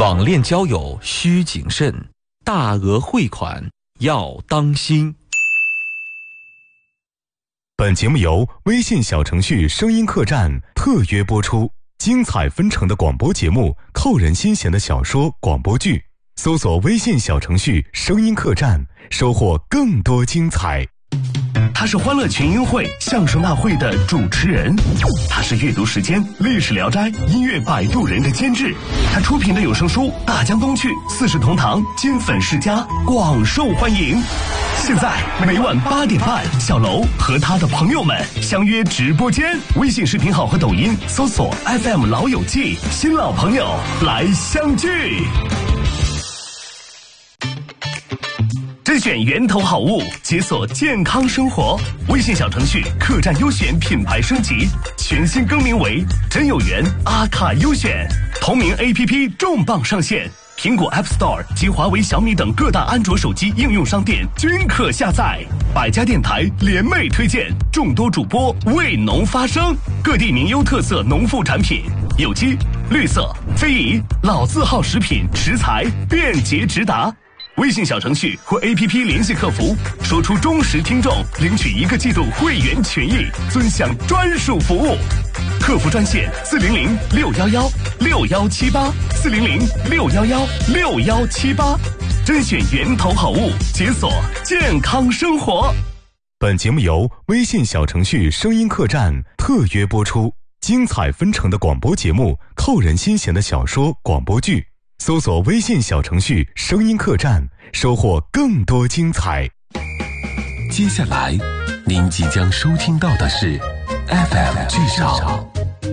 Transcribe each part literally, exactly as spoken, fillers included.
网恋交友需谨慎，大额汇款要当心。 本节目由微信小程序声音客栈特约播出，精彩纷呈的广播节目，扣人心弦的小说广播剧，搜索微信小程序声音客栈，收获更多精彩。 他是欢乐群英会相声大会的主持人，他是阅读时间历史聊斋音乐摆渡人的监制，他出品的有声书《大江东去》四世同堂金粉世家广受欢迎。现在每晚八点半，小楼和他的朋友们相约直播间，微信视频号和抖音搜索 F M 老友记，新老朋友来相聚。甄选源头好物，解锁健康生活。微信小程序客栈优选品牌升级，全新更名为真有缘阿卡优选。同名 A P P 重磅上线，苹果 App Store 及华为、小米等各大安卓手机应用商店均可下载。百家电台联袂推荐，众多主播为农发声，各地名优特色农副产品，有机、绿色、非遗、老字号食品、食材便捷直达。微信小程序或 A P P 联系客服，说出忠实听众，领取一个季度会员权益，尊享专属服务。客服专线四零零六幺幺六幺七八四零零六幺幺六幺七八，甄选源头好物，解锁健康生活。 本节目由微信小程序声音客栈特约播出，精彩纷呈的广播节目，扣人心弦的小说广播剧。搜索微信小程序声音客栈，收获更多精彩。 接下来您即将收听到的是 F M 剧场。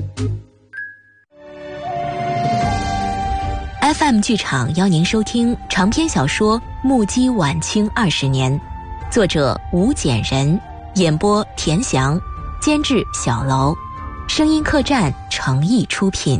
F M 剧场邀您收听长篇小说《目击晚清二十年》，作者吴简人，演播田翔，监制小楼，声音客栈诚意出品。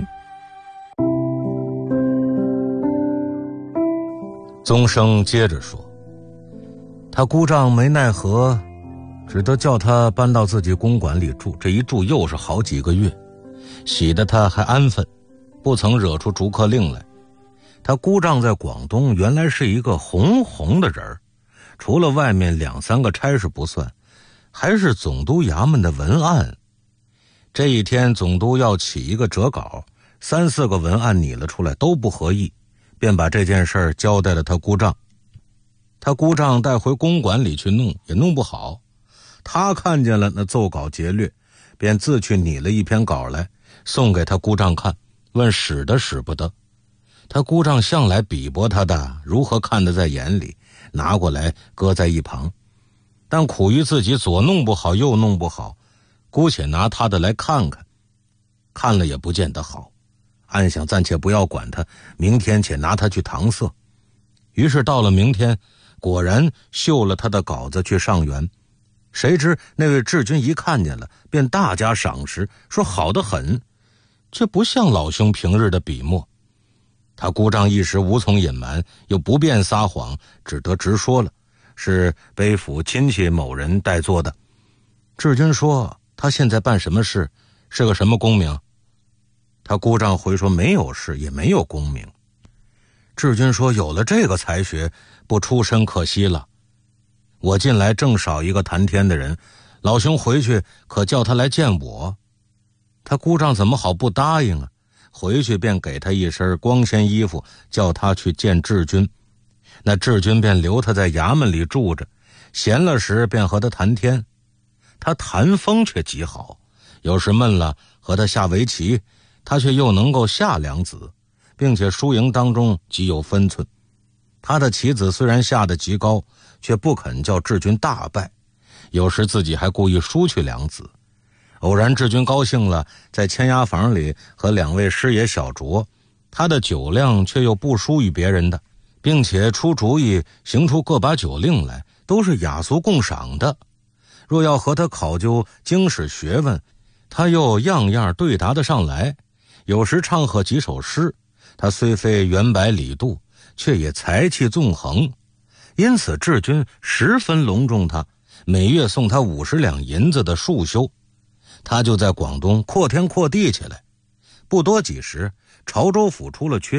宗生接着说，他姑丈没奈何，只得叫他搬到自己公馆里住，这一住又是好几个月，喜得他还安分，不曾惹出逐客令来。他姑丈在广东原来是一个红红的人，除了外面两三个差事不算，还是总督衙门的文案。这一天总督要起一个折稿，三四个文案拟了出来都不合意，便把这件事儿交代了他姑丈。他姑丈带回公馆里去弄，也弄不好。他看见了那奏稿节略，便自去拟了一篇稿来，送给他姑丈看，问使得使不得。他姑丈向来比驳他的，如何看得在眼里，拿过来搁在一旁。但苦于自己左弄不好右弄不好，姑且拿他的来看看，看了也不见得好，暗想暂且不要管他，明天且拿他去搪塞。于是到了明天，果然绣了他的稿子去上元。谁知那位治军一看见了，便大加赏识，说好得很，这不像老兄平日的笔墨。他姑丈一时无从隐瞒，又不便撒谎，只得直说了，是北府亲戚某人代做的。治军说他现在办什么事，是个什么功名？他姑丈回说没有事，也没有功名。治军说有了这个才学，不出身可惜了。我近来正少一个谈天的人，老兄回去可叫他来见我。他姑丈怎么好不答应啊？回去便给他一身光鲜衣服，叫他去见治军。那治军便留他在衙门里住着，闲了时便和他谈天。他谈风却极好，有时闷了和他下围棋，他却又能够下两子，并且输赢当中极有分寸。他的棋子虽然下得极高，却不肯叫治军大败，有时自己还故意输去两子。偶然治军高兴了，在签押房里和两位师爷小酌，他的酒量却又不输于别人的，并且出主意行出各把酒令来，都是雅俗共赏的。若要和他考究经史学问，他又样样对答得上来。有时唱和几首诗，他虽非元白李杜，却也才气纵横。因此治军十分隆重他，每月送他五十两银子的束修。他就在广东扩天扩地起来。不多几时，潮州府出了缺，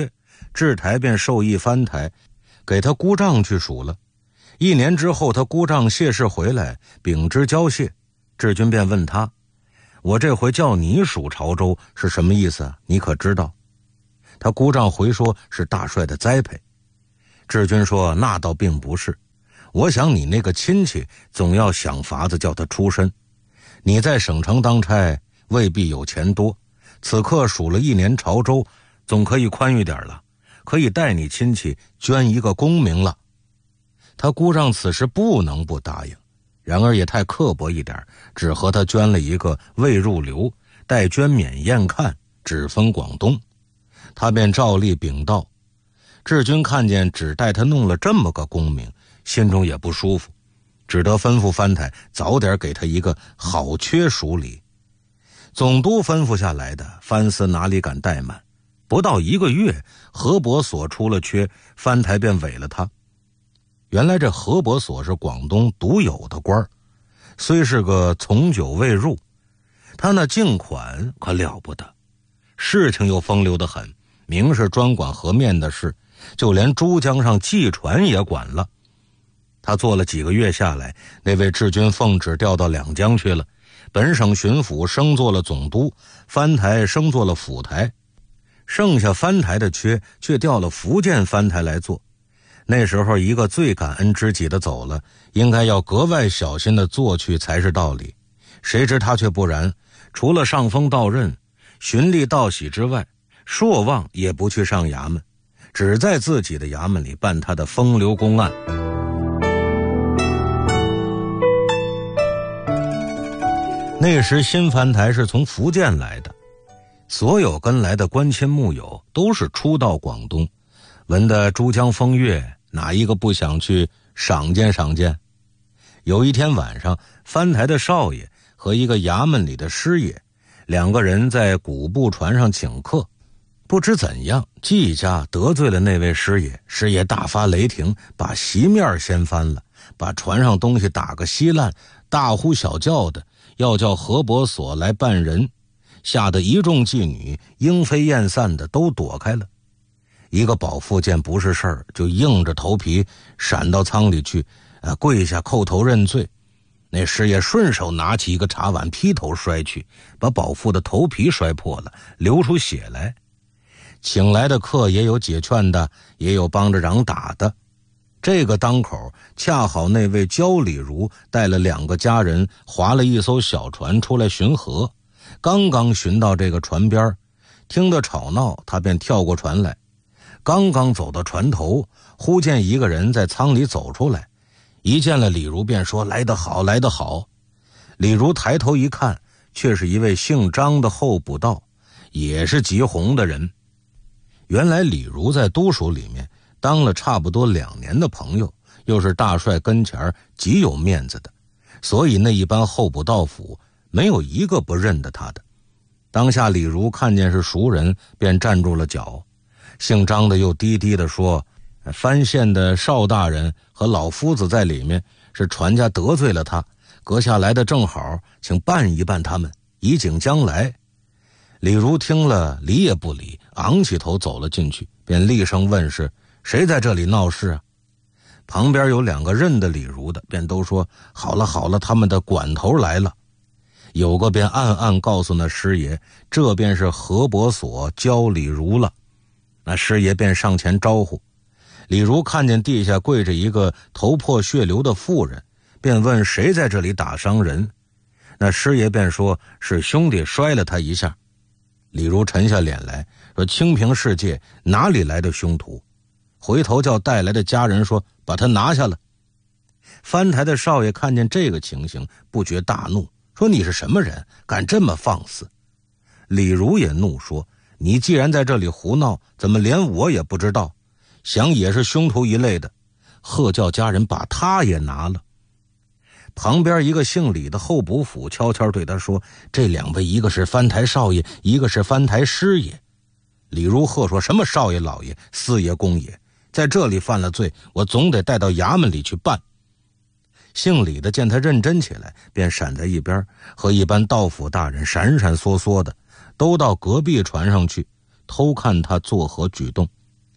志台便授意藩台给他姑丈去数了。一年之后，他姑丈谢氏回来禀知交谢，志军便问他：我这回叫你数潮州是什么意思啊？你可知道？他姑丈回说是大帅的栽培。志军说那倒并不是，我想你那个亲戚总要想法子叫他出身，你在省城当差未必有钱多，此刻数了一年潮州，总可以宽裕点了，可以带你亲戚捐一个功名了。他姑丈此时不能不答应，然而也太刻薄一点，只和他捐了一个未入流，待捐免验看，只分广东。他便照例禀道。志军看见只带他弄了这么个功名，心中也不舒服，只得吩咐藩台早点给他一个好缺赎礼。总督吩咐下来的，藩司哪里敢怠慢，不到一个月，河伯所出了缺，藩台便委了他。原来这河伯所是广东独有的官儿，虽是个从久未入，他那净款可了不得，事情又风流得很，明是专管河面的事，就连珠江上祭船也管了。他做了几个月下来，那位志军奉旨调到两江去了，本省巡抚升做了总督，藩台升做了府台，剩下藩台的缺却调了福建藩台来做。那时候一个最感恩知己的走了，应该要格外小心的做去才是道理，谁知他却不然，除了上封到任循吏道喜之外，朔望也不去上衙门，只在自己的衙门里办他的风流公案。那时新藩台是从福建来的，所有跟来的官亲睦友都是初到广东，闻得珠江风月，哪一个不想去赏见赏见？有一天晚上，藩台的少爷和一个衙门里的师爷，两个人在古布船上请客，不知怎样，季家得罪了那位师爷，师爷大发雷霆，把席面掀翻了，把船上东西打个稀烂，大呼小叫的要叫河伯所来办人，吓得一众妓女莺飞燕散的都躲开了。一个保妇见不是事儿，就硬着头皮闪到舱里去，呃，跪下叩头认罪。那师爷顺手拿起一个茶碗劈头摔去，把保妇的头皮摔破了，流出血来。请来的客也有解劝的，也有帮着嚷打的。这个当口恰好那位焦李如带了两个家人划了一艘小船出来巡河，刚刚巡到这个船边，听得吵闹，他便跳过船来。刚刚走到船头，忽见一个人在舱里走出来，一见了李如便说：来得好，来得好。李如抬头一看，却是一位姓张的候补道，也是极红的人。原来李如在都署里面当了差不多两年的朋友，又是大帅跟前极有面子的，所以那一般候补道府没有一个不认得他的。当下李如看见是熟人，便站住了脚。姓张的又低低地说：藩县的邵大人和老夫子在里面，是传家得罪了他，阁下来的正好，请办一办他们，以警将来。李如听了，理也不理，昂起头走了进去，便厉声问是谁在这里闹事啊？旁边有两个认得李如的，便都说：好了好了，他们的管头来了。有个便暗暗告诉那师爷，这便是河伯所焦李如了。那师爷便上前招呼。李如看见地下跪着一个头破血流的妇人，便问谁在这里打伤人。那师爷便说是兄弟摔了他一下。李如沉下脸来说：清平世界哪里来的凶徒？回头叫带来的家人说把他拿下了。藩台的少爷看见这个情形，不觉大怒，说你是什么人，敢这么放肆？李如也怒说：你既然在这里胡闹，怎么连我也不知道？想也是凶徒一类的，喝叫家人把他也拿了。旁边一个姓李的候补府悄悄对他说：这两位一个是藩台少爷，一个是藩台师爷。李如喝说：什么少爷老爷，四爷公爷，在这里犯了罪，我总得带到衙门里去办。姓李的见他认真起来，便闪在一边，和一般道府大人闪闪缩缩的，都到隔壁船上去偷看他作何举动。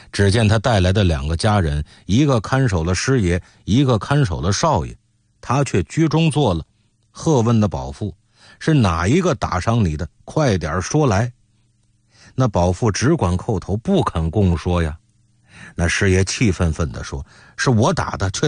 只见他带来的两个家人，一个看守了师爷，一个看守了少爷，他却居中坐了，喝问的保父：“是哪一个打伤你的？快点说来。”那保父只管叩头，不肯供说呀。那师爷气愤愤地说：“是我打的，却